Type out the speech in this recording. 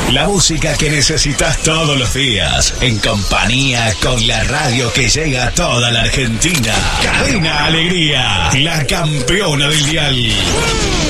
La música que necesitas todos los días, en compañía con la radio que llega a toda la Argentina. Cadena Alegría, la campeona del dial.